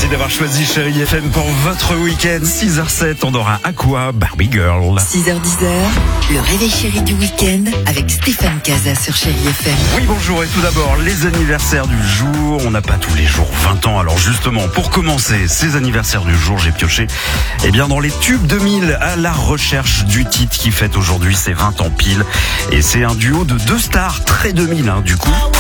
Merci d'avoir choisi Chérie FM pour votre week-end. 6h07, on aura Aqua, Barbie Girl. 6h10, le réveil chéri du week-end avec Stéphane Casa sur Chérie FM. Oui, bonjour. Et tout d'abord, les anniversaires du jour. On n'a pas tous les jours 20 ans. Alors justement, pour commencer ces anniversaires du jour, j'ai pioché dans les tubes 2000 à la recherche du titre qui fête aujourd'hui ses 20 ans pile. Et c'est un duo de deux stars très 2000 du coup.